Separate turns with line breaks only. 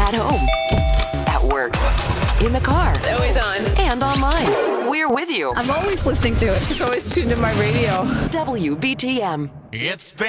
At home, at work, in the car,
It's always on.
and online. We're with you.
I'm always listening to it.
It's always tuned in my radio.
WBTM.
It's been